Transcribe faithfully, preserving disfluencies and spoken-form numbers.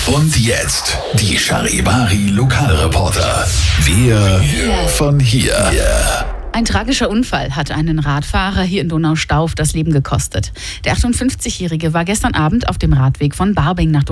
Und jetzt die Charivari Lokalreporter. Wir von hier. Ein tragischer Unfall hat einen Radfahrer hier in Donaustauf das Leben gekostet. Der achtundfünfzigjährige war gestern Abend auf dem Radweg von Barbing nach Donaustauf